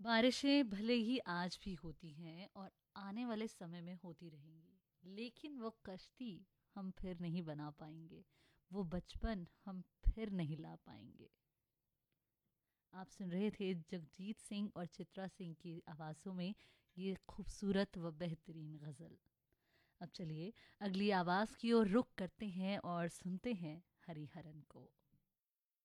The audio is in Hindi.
बारिशें भले ही आज भी होती हैं और आने वाले समय में होती रहेंगी, लेकिन वो कश्ती हम फिर नहीं बना पाएंगे, वो बचपन हम फिर नहीं ला पाएंगे। आप सुन रहे थे जगजीत सिंह और चित्रा सिंह की आवाज़ों में ये खूबसूरत व बेहतरीन गज़ल। अब चलिए अगली आवाज़ की ओर रुख करते हैं और सुनते हैं हरिहरन को।